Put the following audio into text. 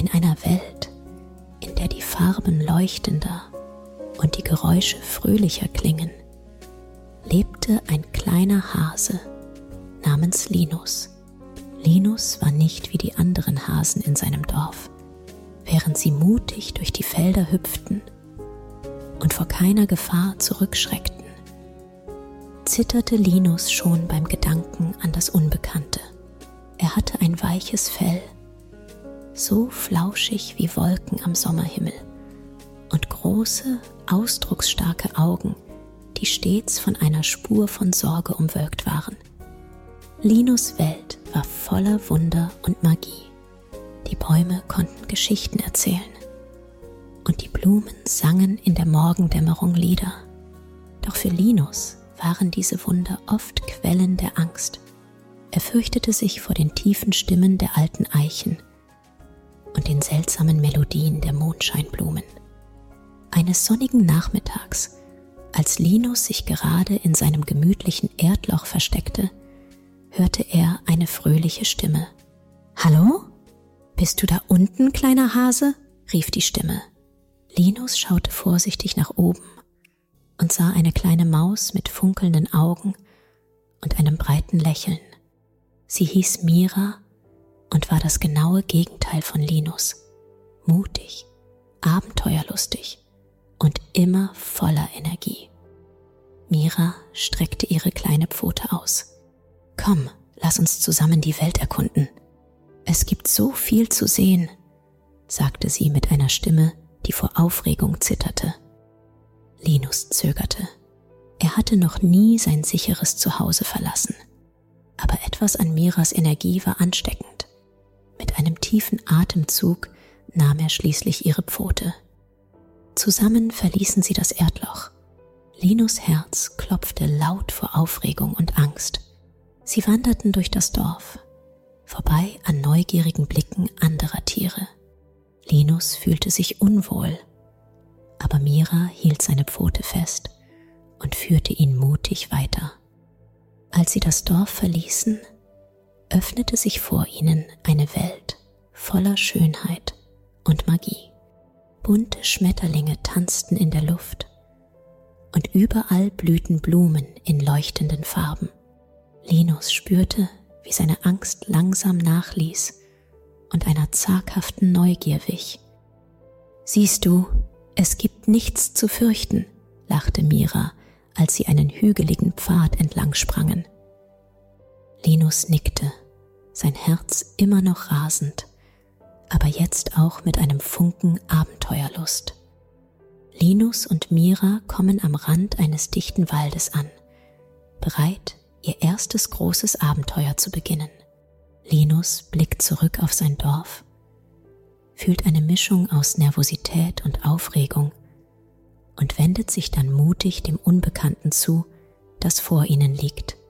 In einer Welt, in der die Farben leuchtender und die Geräusche fröhlicher klingen, lebte ein kleiner Hase namens Linus. Linus war nicht wie die anderen Hasen in seinem Dorf. Während sie mutig durch die Felder hüpften und vor keiner Gefahr zurückschreckten, zitterte Linus schon beim Gedanken an das Unbekannte. Er hatte ein weiches Fell, so flauschig wie Wolken am Sommerhimmel, und große, ausdrucksstarke Augen, die stets von einer Spur von Sorge umwölkt waren. Linus' Welt war voller Wunder und Magie. Die Bäume konnten Geschichten erzählen und die Blumen sangen in der Morgendämmerung Lieder. Doch für Linus waren diese Wunder oft Quellen der Angst. Er fürchtete sich vor den tiefen Stimmen der alten Eichen und den seltsamen Melodien der Mondscheinblumen. Eines sonnigen Nachmittags, als Linus sich gerade in seinem gemütlichen Erdloch versteckte, hörte er eine fröhliche Stimme. »Hallo? Bist du da unten, kleiner Hase?« rief die Stimme. Linus schaute vorsichtig nach oben und sah eine kleine Maus mit funkelnden Augen und einem breiten Lächeln. Sie hieß Mira und war das genaue Gegenteil von Linus. Mutig, abenteuerlustig und immer voller Energie. Mira streckte ihre kleine Pfote aus. »Komm, lass uns zusammen die Welt erkunden. Es gibt so viel zu sehen«, sagte sie mit einer Stimme, die vor Aufregung zitterte. Linus zögerte. Er hatte noch nie sein sicheres Zuhause verlassen. Aber etwas an Miras Energie war ansteckend. Mit einem tiefen Atemzug nahm er schließlich ihre Pfote. Zusammen verließen sie das Erdloch. Linus' Herz klopfte laut vor Aufregung und Angst. Sie wanderten durch das Dorf, vorbei an neugierigen Blicken anderer Tiere. Linus fühlte sich unwohl, aber Mira hielt seine Pfote fest und führte ihn mutig weiter. Als sie das Dorf verließen, öffnete sich vor ihnen eine Welt voller Schönheit und Magie. Bunte Schmetterlinge tanzten in der Luft und überall blühten Blumen in leuchtenden Farben. Linus spürte, wie seine Angst langsam nachließ und einer zaghaften Neugier wich. »Siehst du, es gibt nichts zu fürchten«, lachte Mira, als sie einen hügeligen Pfad entlang sprangen. Linus nickte, sein Herz immer noch rasend, aber jetzt auch mit einem Funken Abenteuerlust. Linus und Mira kommen am Rand eines dichten Waldes an, bereit, ihr erstes großes Abenteuer zu beginnen. Linus blickt zurück auf sein Dorf, fühlt eine Mischung aus Nervosität und Aufregung und wendet sich dann mutig dem Unbekannten zu, das vor ihnen liegt.